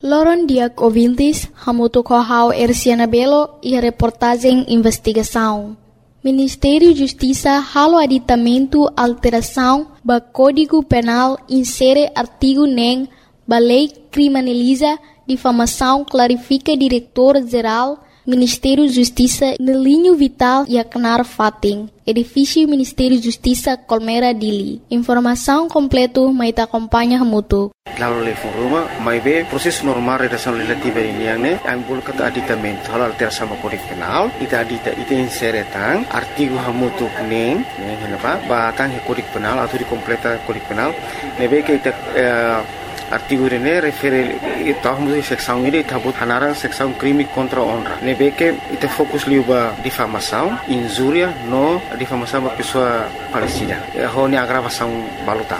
Loron Diak ouvintes, hamuto kohau Erciana Belo e a reportagem investigação. Ministério Justiça halo aditamento alteração ba Código Penal insere artigo nem ba lei criminaliza difamação clarifica diretor-geral Ministério Justiça no linho vital e acnar fating. Edifício Ministério Justiça Colmeira Dili. Informação completo maita acompanha hamuto. Lalu level rumah, mai be proses normal redação legislativa ini yang ne, ambul kata aditamento halal alteração Código Penal, ita inseretang artigo hamutu neng, kenapa? Batang Código Penal atau dikompleta Código Penal, nebe que ita artigo ini refere tahun seksão ini tabut hanarang seksão crime contra honra. Nebe que ita fokus liuba difamação, injúria, no difamação ba pessoa falecida. Honi agravação baluta.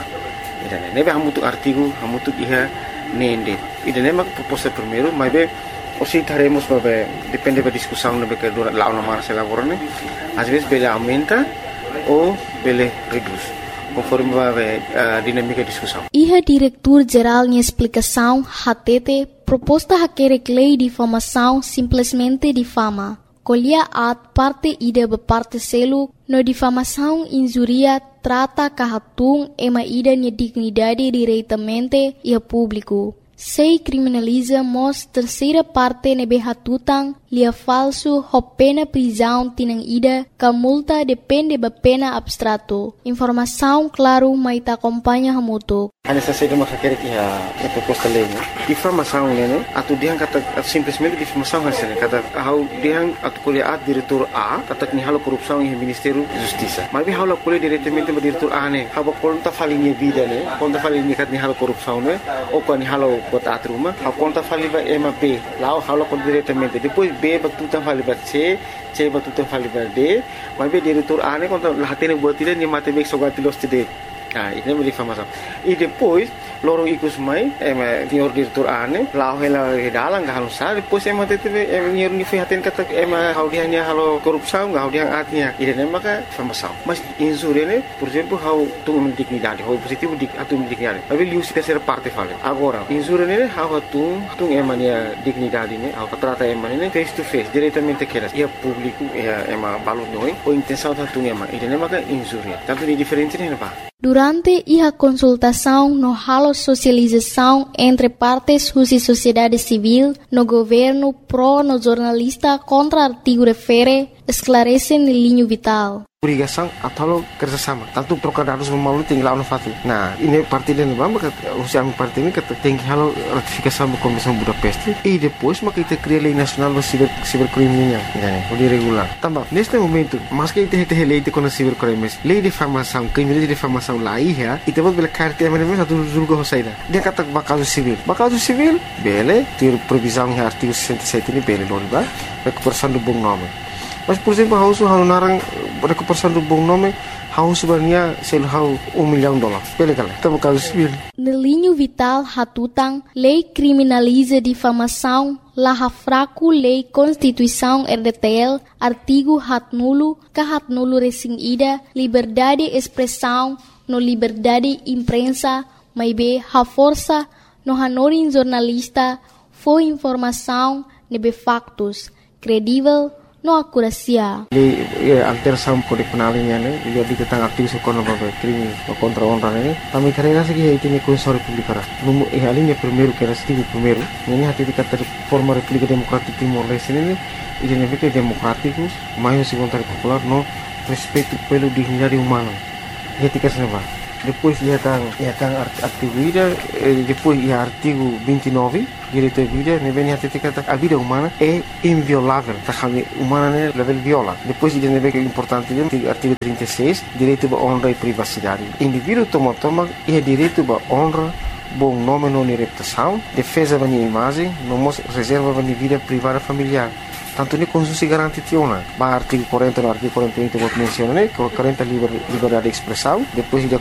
Nebe hamutu artigo hamutu iha nende. Ida nema proposta primeiro, mas be osi taremos babe depende da discussão nebe que dura lá uma se elaborane. Às vezes bele aumenta ou bele reduz, conforme babe dinâmica de discussão. Iha diretor-geral em explicação hatete proposta haquere lei de difamação simplesmente difama. Colhia at parte ida parte selo no difamação injuria trata kahatung ema ida ni dignidade diretamente e a público. Sei criminaliza mos terceira parte nebe hatutang lia falso ho pena prisão tinang ida ka multa depende ba pena abstrato. Informação claro maita acompanha hamuto. Hanya saja masa kira a proposta lei, difamação né, atu diang kata simplesmente difamação hasil kata how diang atu kuliah diretor A kata ni halo korupsi em Ministério Justiça. Mas halo kuliah diretamente ba diretor A né, haba konta falinha vida né, konta falinha kat ni halo korupsi né, ou kan ni halo kota atruma, haba konta faliba B, lá halo kon diretamente. Depois B ba tutan faliba C ba tutan faliba D, mas diretor A né konta lahatene buat dia ni mate bek sogati los tide. Ini menjadi difamação. E depois, lorong ikut semai, senhor diretor ane, lau hela dalang gak halus sah. Depois teve senhor ni fihatin kata hau dia ni halo korupsi, hau dia atnya. Ini maka difamação. Mas injúria ne, por exemplo, hau tu dignidade, hau positivo atu dignidade. Tapi liu se terceira parte fala. Agora, injúria ne, hau tu emania dignidade ne, hau trata emania face to face, diretamente queras. Ia público, ia balut noi, ou intenção tu ema. Ini maka injúria. Tanto di diferente ne apa? Durante a consultação no halo socialização entre partes e sociedade civil, no governo pro no jornalista contra artigo refere, esclarecem no linho vital. Obrigação atau kerjasama. Tanto trocar dados memalu tinggal no fati. Nah, ini parti dan bamba usia parti ini kata tinggi halo ratifikasi sama Komisi Budapest. E depois maka kita cria lei nasional do cibercriminal, né? O regular. Também neste momento, mas que kita lei de contra cibercrimes, lei de difamação, crime de difamação lá ia, e temos bela carta de mesmo satu julgo hosaida. Dia kata bakal civil, bele, ter previsão em artigo 67 ini bele loriba, recuperação do bom nome. Mas, por exemplo, hausu narang recuperação do bom nome, hausu sebenarnya selhau $1 milhão. Bele kala, tamo caso civil. No linho vital hatutang, lei criminaliza difamação, laha fraco lei Constituição RDTL, artigo hatnulo, kahatnulo resing ida, liberdade expressão, no liberdade imprensa, maibe ha força, no hanorin jornalista, foi informação, nebe factos, credível, no akurasia. Alteração Código Penal ini ne, dia diketang aktif sekolah bapak krimi contra honra ne. Kami karena segi itu ni Constituição Republicana. Numu alinha primeiro que era artigo primeiro. Ini hati dikata forma República Democrática Timor-Leste ini, ini negara democrático, mais segundo popular no respeito pelo dignidade humana. Etika senapa. Depois ia tang artigo ida, depois ia artigo 29 direito à vida, ne vem até kata a vida humana é inviolável, tá kami humana ne level viola. Depois ida ne vem importante dia artigo 36, direito à honra e privacidade. Indivíduo toma é direito à honra, bom nome não reputação, defesa da imagem, não reserva da vida privada familiar. Tanto ni konstitusi garanti tiona. Ba artigo 40 no artigo 41 que vou mencionar, né? 40 liberdade de expressão, depois de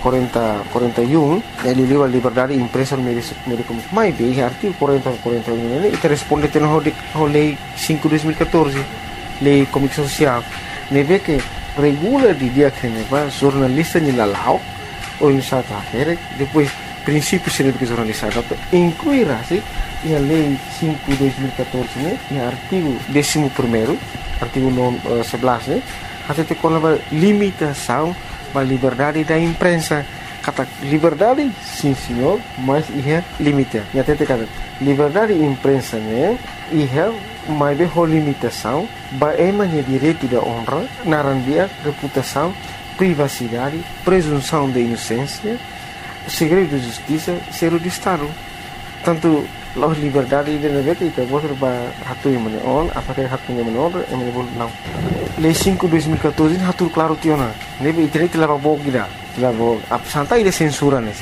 41 ele a liberdade de imprensa no meio de comunicação. Mas bem, artigo 40 e 41 né? E responde tendo a lei 5/2014, lei comunicação social. Ne vê que regula de dia que ne va jornalista ni lalau ou em sata here depois princípios de jornalismo, incluirá a Lei 5/2014, né, e artigo 11º, artigo 11, né, até com a limitação da liberdade da imprensa. Kata liberdade, sim senhor, mas é limite. E até kata liberdade da imprensa, né, mas é limitação, é direito da honra, narandia, reputação, privacidade, presunção de inocência, segredo de justiça, segredo de Estado. Tanto a liberdade de negara itu boleh hatu yang mana on, apakah hatu yang mana on, yang mana boleh não. Lei 5/2014 hatu claro tiona. Nebe internet telah bawa kita, telah bawa. Santai dia censura ni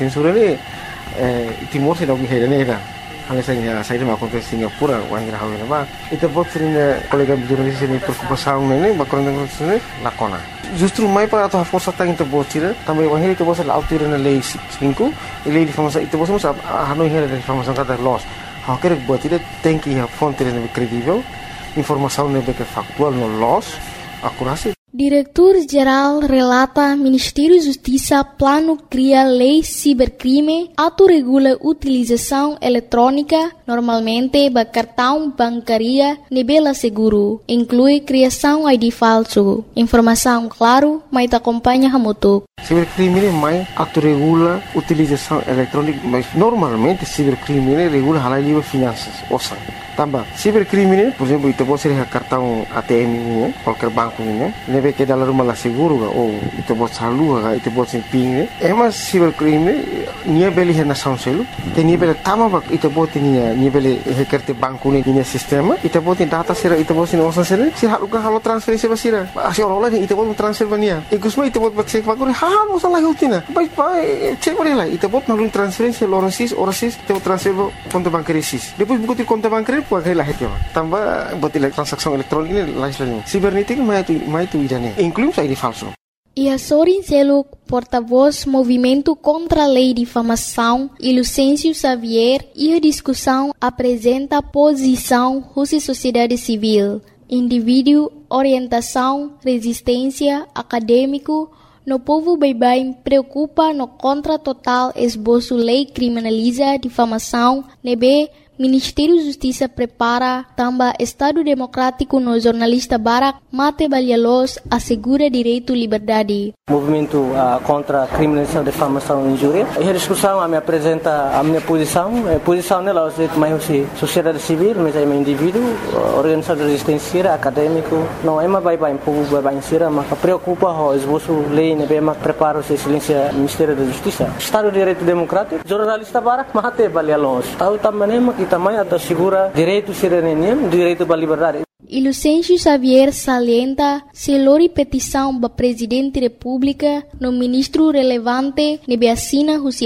Timor se dah berhenti ni dah. Hanya saya dah makan Singapura, orang kira hawi nama. Itu buat sering kolega jurnalis ini preocupação ni, bakoran dengan sini lakona. Justru mai para atau força tang itu buat sih, tambah orang itu buat altura na lei 5, lei difamação itu buat semua hanoi hera difamação kata loss. Hak kerja buat itu tem que a fonte lebih kredibel, informação lebih factual no loss, akurasi. Diretor-Geral relata Ministério da Justiça plano cria lei cibercrime, autorregula utilização eletrônica, normalmente da cartão bancária, nível seguro, inclui criação ID falso. Informação claro, mas acompanha a moto. Cibercrime mais autorregula utilização eletrônica, mas normalmente cibercrime regula a lei de finanças, osa. Tambah, cibercrime, por exemplo, itu pode ser cartão ATM ini, qualquer banco ini, nebe que dalam rumah lah seguro ga, ou itu pode salur ga, itu pode ser ping, emas cibercrime, nia beli nação selu, tenia beli tama bak, itu pode nia beli hekerte banco ini, nia sistema, itu pode data sera, itu pode osan sera, si haluka halo transferensi basira, asi orang itu pode transfer bania, ikusma itu pode cek bakuri, halo salah hutina, baik cek beri lah, itu pode nalun transferensi orasis, itu pode transfer konto bankari sis, depois buku konto bankari pakai lah itu, tambah buat transaksi elektronik ini lain. Cibernética mais tu idane, inclui ID falso. E Sorin Seluk, porta-voz Movimento contra a Lei de Difamação, e Lucêncio Xavier, e a discussão apresenta posição Rússia Sociedade Civil, indivíduo, orientação, resistência, acadêmico, no povo bem preocupa no contra total esboço lei criminaliza difamação, nebe Ministério da Justiça prepara também Estado Democrático no jornalista Barak Mate Balhalos assegura direito e liberdade. Movimento contra a criminalização, difamação e injúria. E a discussão me apresenta a minha posição. A posição nela é mais sociedade civil, mas é um indivíduo, organização de resistência, acadêmico. Não é mais bem povo bem sira, mas preocupa o esboço lei, né, mas prepara o silêncio Ministério da Justiça. Estado de Direito Democrático, jornalista Barak Mate Balhalos. Tahu também também assegura direito cidadania, direito à liberdade. E Lucêncio Xavier salienta se lori petição para Presidente da República no ministro relevante nebe assina os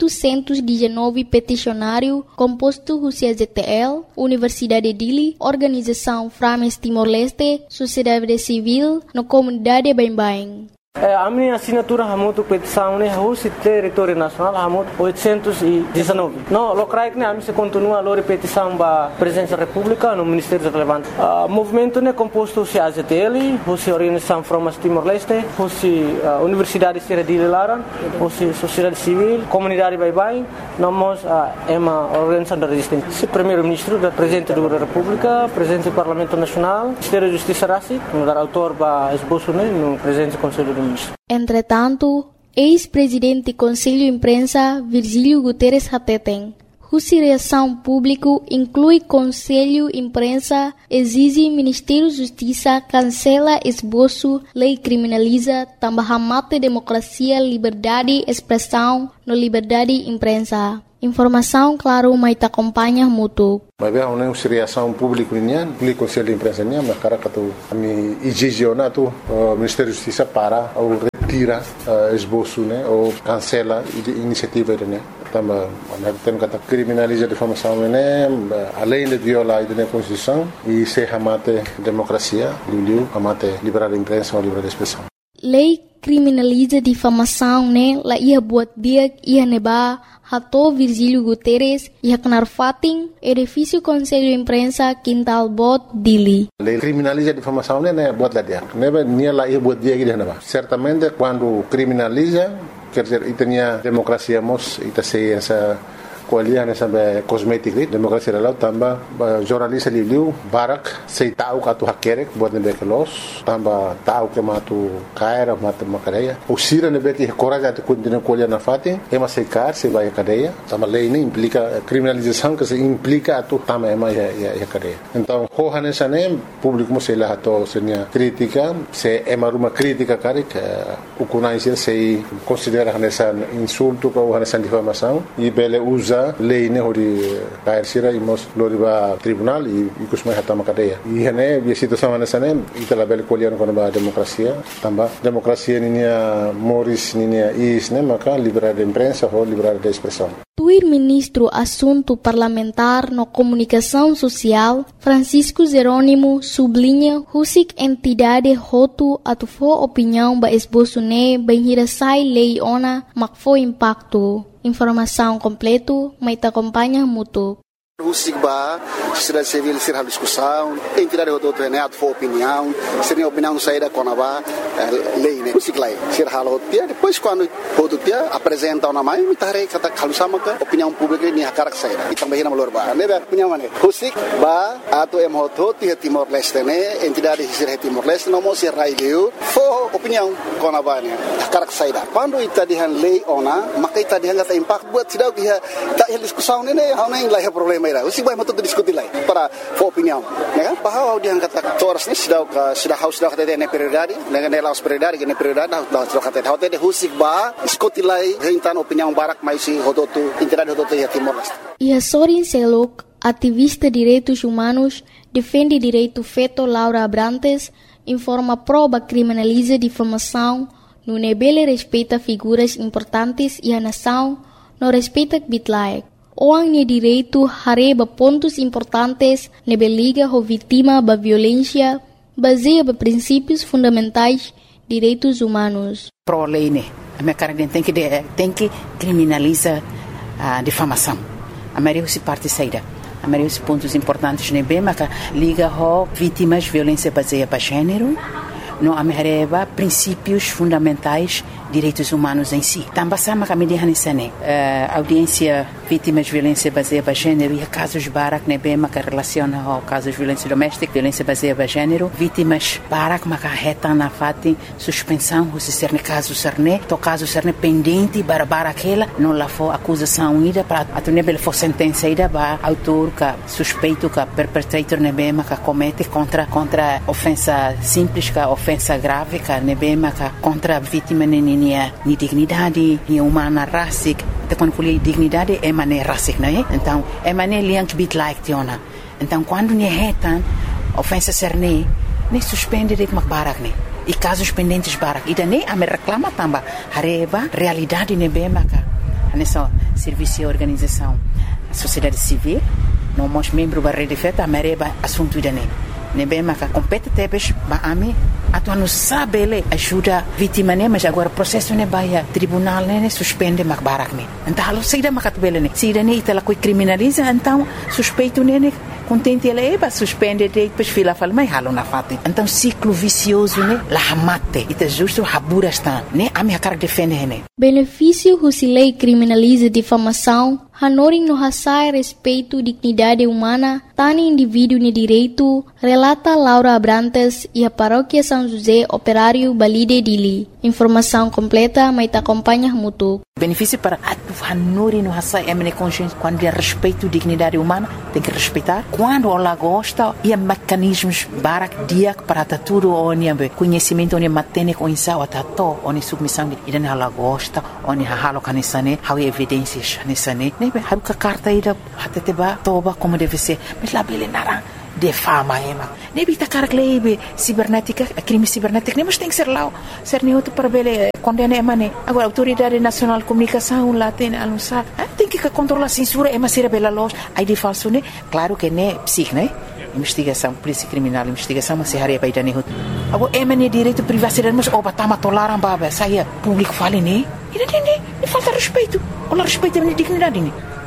819 peticionário composto os ZTL, Universidade Dili, Organização Frames Timor-Leste, Sociedade Civil, no comunidade Bem-Bem. A minha assinatura é muito petição, né? O território nacional é muito 819. Não, locais né? A minha continua a petição para a Presidência da República no Ministério Relevante. O movimento é composto de AZTL, a Organização Frames Timor-Leste, a Universidade de Laran, a Sociedade Civil, Comunidade Bem-Bem, nós é uma organização de resistência. O Primeiro-Ministro, o Presidente da República, o Presidente do Parlamento Nacional, o Ministério da Justiça Rassi, o autor para esboço, né? No Presidente do Conselho do Entretanto, ex-presidente do Conselho de Imprensa, Virgílio Guterres Hateten, cuja reação pública inclui Conselho de Imprensa, exige Ministério da Justiça cancela esboço, lei criminaliza, também mata democracia, liberdade, expressão, no liberdade de imprensa. Informação, claro, mas te acompanha muito. Mas bem, uma reação pública o Conselho de Imprensa mas cara que tu me exige o Ministério da Justiça para ou retira esboço, né, ou cancela a iniciativa, né. Também tem que criminalizar a difamação, né, além de violar a Constituição e se amate democracia, amate liberdade de imprensa ou liberdade de expressão. Lei criminaliza difamação, né, la ia buat dia ia neba Hato Virgílio Guterres e Haknar Fatin, edifício Conselho de Imprensa, Quintal Bot, Dili. Lei criminaliza a difamação, né, buat lá dia. Neba nia lá ia buat dia que certamente quando criminaliza quer dizer, itania democracia mos ita sei essa kualian essa cosmetic democracia lalau tamba jornalista liu barak sei tahu katu hakerek buat nebe kelos tamba tahu ke matu kaira matu makadeia o sira nebe que coragem de continuar kualian na fati ema sei car sei vai cadeia tamba lei nem implica criminalização que se implica tu tamba ema ya cadeia então hohan essa nem público sei lá to senia crítica se ema uma crítica cara que o conhecer sei considera essa insulto ou essa difamação e bele usa lei ne hori kair sira imos loriba tribunal e kusmai hatama cadeia e hene a situação nessa nem itala bele colher com a democracia tamba democracia ninia moris ninia is ne maka liberdade de imprensa ou liberdade de expressão. O ministro Assunto Parlamentar na Comunicação Social, Francisco Jerônimo, sublinha husik entidade hotu atufo opinião ba esboço ne banhirasai lei ona makfo impacto. Informação completo, mas te acompanha mútuo. Husik ba, sociedade civil ser a discussão, entidade do Renato for opinião, seria opinião saída com a lei, né? Husik lá, ser halo dia, depois quando o dia apresenta uma mãe, me tarei kata kalusama ka opinião pública ni hakarak saída. E também na malor ba, né? Opinião mana? Husik ba, ato emhoto ti Timor Leste né, entidade ser Timor Leste não mo ser raileu, for opinião com a ba né, hakarak saída. Quando ita dihan lei ona, maka ita dihan kata impact buat sidau dia tak diskusão né, hau nem lah problema. Usik vai muito discutir lá para opinião, né? Bahwa dia kata toras ni sudah haus sudah kata ne prioridade, ne laus prioridade, ne prioridade dah sudah kata hau te husik ba diskutir lá hentan opinião barak mais si hodotu entidade hodotu ya Timor Leste. E a Sorin Selok, ativista de direitos humanos, defende direito feto Laura Abrantes, informa prova criminaliza difamação, no nebele respeita figuras importantes e a nação não respeita bitlaek. Orang ni direito hareba pontos importantes nebe liga ho vítima ba violência baseia ba princípios fundamentais direitos humanos. Pro lei né, a minha cara tem que criminalizar a difamação. A maioria se parte saída. A maioria pontos importantes nebe mas liga ho vítimas violência baseia ba gênero. Não amerreba princípios fundamentais direitos humanos em si. Também sama kami dihanisane audiência vítimas de violência baseada em gênero e casos barak nebe maka relaciona ao casos de violência doméstica, violência baseada em gênero, vítimas barak maka reta na fati suspensão se ser caso serne, to caso serne pendente bara aquela não lá for acusação ida para atunebel for sentença ida ba autor ka suspeito ka perpetrator nebe maka comete contra ofensa simples ka ofensa grave ka nebe maka contra vítima ni dignidade, ni humana racic, até quando falei dignidade é maneira racic, não é? Então, é maneira liang bit like tiona. Então, quando ni retan ofensa serne, nem suspende de barak ne. E casos pendentes barak. E daí a me reclama tamba hareba realidade ne bemaka. Nessa serviço e organização, a sociedade civil, não mos membro da rede feta, a mereba assunto daí. Ne bemaka compete tebes ba ami atu não sabe ele ajuda vítima né mas agora processo né vai tribunal né suspende makbarak né então halo saída makatbele né saída né itala coi criminaliza então suspeito né contente ele vai suspende depois fila fala mas halo na fate então ciclo vicioso né la mate ita justo habura está né a minha cara defende né benefício husilei criminaliza difamação hanoring no hasai respeito dignidade humana tani indivíduo ne direito relata Laura Abrantes e a paróquia São José Operário Balide Dili. Informação completa, mas te acompanha mútuo. Benefício para a Nuri no Hassai é consciência quando é respeito à dignidade humana, tem que respeitar. Quando ela gosta, e mecanismos barak dia para tudo onde conhecimento onde matene com isso até to onde submissão e dan ela gosta onde halo kanisane how evidências nisane né haruka carta ida até ba toba como deve ser mas lá bele narang de fama ema nebi ta carglebe cibernética crime cibernético nem mas tem que ser lá ser nem outro para bele condena emane agora autoridade nacional de comunicação lá tem anunciar tem que controlar a censura ema ser bela loja aí de falso né claro que né psic né investigação polícia criminal investigação mas se haria para idane hut agora emane direito privacidade mas oba tama tolaram baba saia público fale né e falta respeito ou respeito a dignidade né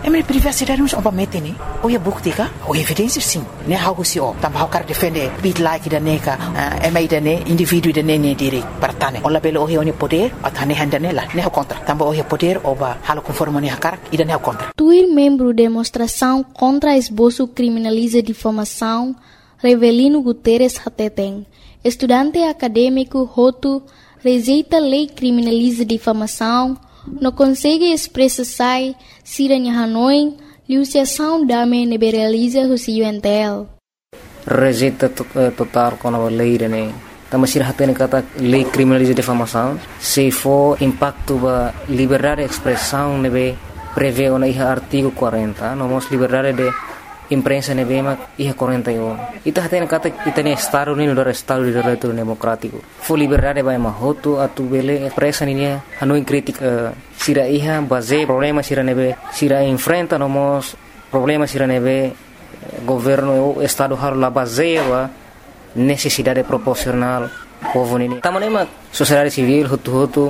minha privacidade não é para meter, né? Ou é bukti ka? Ou evidência sim. Né? Algo se ó, também o cara defende bit like da neka, MI da ne, indivíduo da ne direito para tane. Ou labelo ou é poder, a tane handa nela, né? O contra. Também ou é poder ou ba halo conforme ne cara, e da ne o contra. Tuir membro de demonstração contra esboço criminaliza difamação, Revelino Guterres Hateteng, estudante acadêmico Hotu, rejeita lei criminaliza difamação, não consegue expressar siranya Hanoi, liusiação dame neberaliza o UNTL. Rejeita total com a lei, né? Também se hatene kata lei criminaliza difamação, se for impacto ba liberdade de expressão nebe prevê o artigo 40, nomos liberdade de imprensa nebe mak iha 41. Ita hatene kata itane estado ni do estado de direito democrático. For liberdade ba mahoto atu bele expressa ni Hanoi crítica sira iha base problema sira nebe sira enfrenta nomos problema sira nebe governo estado haro la base ba necessidade proporcional povo nini. Tamanema sociedade civil hutu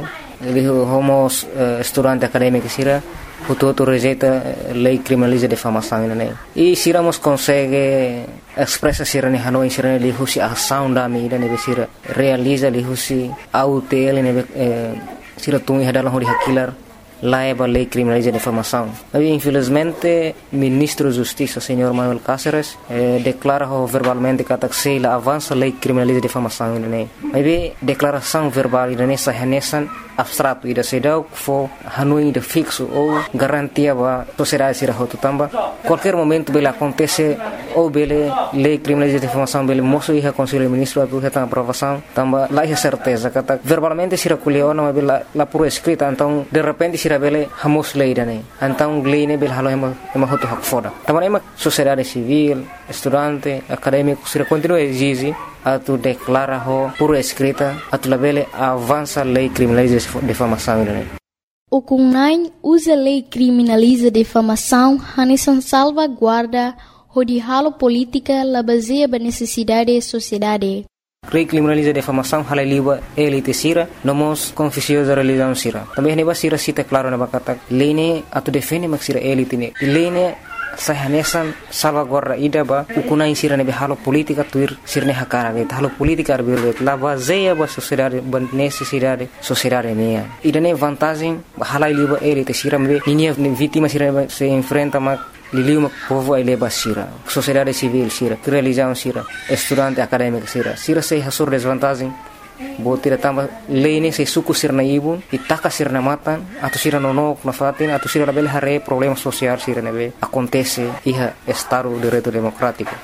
homos estudante acadêmico sira hutu rejeita lei criminaliza difamação nini. E siramos consegue expressa sira ni Hanoi sira ni husi ação da mídia nebe sira realiza li husi autel nebe sira tungi hadalah hori hakilar laiba lei criminaliza difamação. Mas infelizmente ministro da Justiça, senhor Manuel Cáceres, declara verbalmente que a avança lei criminaliza difamação ini. Mas declaração verbal ini sahanesan abstrato ida sedau fo Hanoi de fixo ou garantia ba sociedade sira hotu tamba. Qualquer momento bela acontece ou bele lei criminaliza difamação bele moço iha conselho ministro atu heta aprovação tamba lá é certeza kata verbalmente sira kuliona mas bela la pura escrita então de repente sira bele hamos lei dane então lei ne bele halo ema hotu hak foda tamba ema sociedade civil estudante acadêmico sira continua exige atu declara ho pura escrita atu labele avança lei criminaliza difamação ini. O CUNAI usa lei criminaliza difamação hanesan salvaguarda de halo política la baseia ba necessidade sociedade. Lei criminaliza difamação halaliwa elite sira nomos confusiosa religião sira. Também neba sira cita claro na bakata lei ne atu defende mak sira elite ne. Lei ne sahanesan salvaguarda ida ba ukunai sira nebe halo politika tuir sirne hakara be halo politika arbir la baseia ba sociedade ba necessidade sociedade mea ida ne vantagem halai liba elite sira me ninia vítima sira se enfrenta ma liliu povo eleba sira sociedade civil sira religião sira estudante acadêmico sira se hasur desvantagem botira tamba lei se suku sirna ibun itaka sirna matan atau sira nonok na fatin atau sira label hare problema social sira nebe acontece iha estado de direito democrático.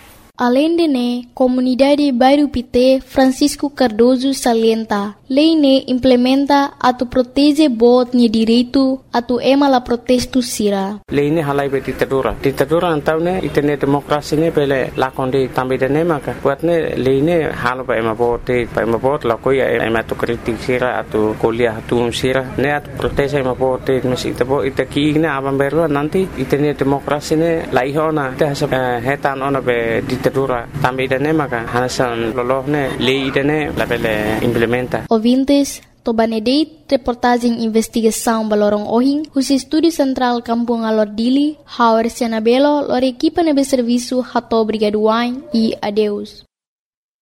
Além de ne, comunidade Bairro Pité Francisco Cardoso salienta, lei ne implementa atu protege bot ni direito atu ema la protesto sira. Lei ne halai be ditadura antau ne itene demokrasi ne bele lakonde tambe de ne maka buat ne lei ne halo ba ema bot la ko ya ema to kritik sira atu kuliah atu sira ne atu protege ema bot mesi tebo itaki ne abam berlo nanti itene demokrasi ne laihona te hetan ona be también tenemos que hacer los ley de la pele implementa. Ouvintes, Tobanedeit, reportagem investigação balorong ohing, os estúdio central Kampung Alordili, Hauer Sianabelo, lor equipa nebe serviço Hato Brigaduain e adeus.